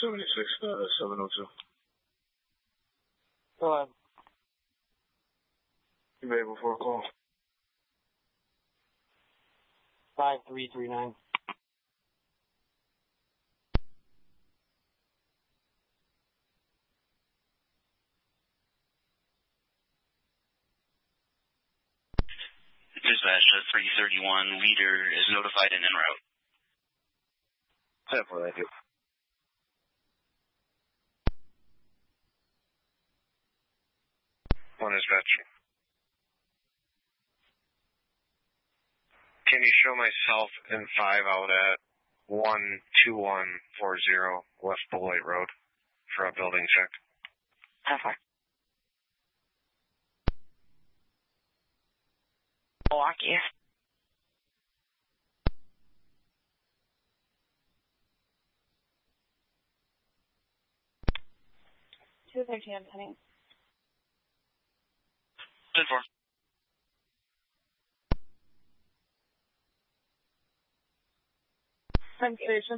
702. Go ahead. You ready before a call? 5339. Dispatch 331, leader is notified and en route. 10-4, thank you. One dispatch. Can you show myself and 5 out at 12140 West Beloit Road for a building check? 10-4. Milwaukee. $213 Penny. 10-4. Penn Station.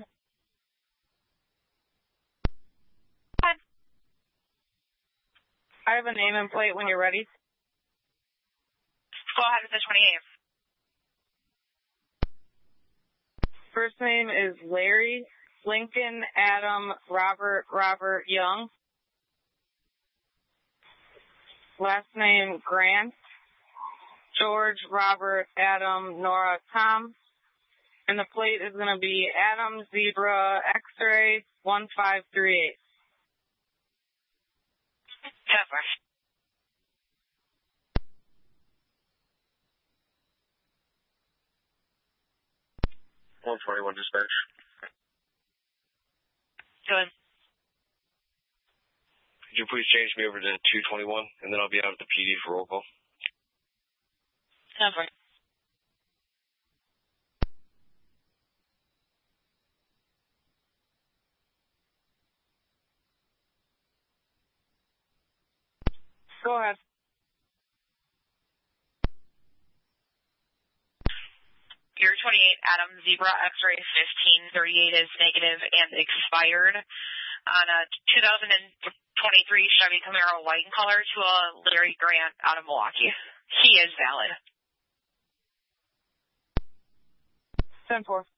Hi. I have a name and plate when you're ready. Go ahead with the 28th. First name is Larry, Lincoln, Adam, Robert Young. Last name Grant, George, Robert, Adam, Nora, Tom. And the plate is going to be Adam Zebra X-ray 1538. 10-4. 121 dispatch. Good. Could you please change me over to 221, and then I'll be out at the PD for roll call. 10-4. Go ahead. Your 28 Adam Zebra X-ray 1538 is negative and expired on a 2023 Chevy Camaro white in color to a Larry Grant out of Milwaukee. He is valid. 10-4.